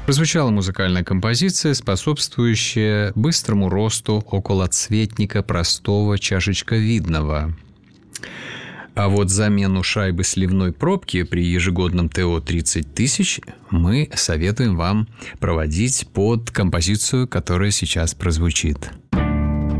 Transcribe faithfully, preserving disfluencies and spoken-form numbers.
Прозвучала музыкальная композиция, способствующая быстрому росту околоцветника простого чашечковидного. А вот замену шайбы сливной пробки при ежегодном ТО тридцать тысяч мы советуем вам проводить под композицию, которая сейчас прозвучит.